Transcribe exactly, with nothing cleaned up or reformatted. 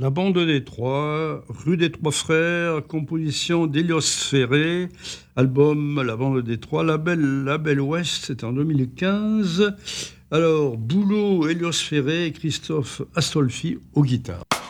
La bande des Trois, rue des Trois Frères, composition d'Elios Ferré, album La bande des Trois, label, label Ouest, c'était en deux mille quinze. Alors, Boulot, Elios Ferré et Christophe Astolfi aux guitares.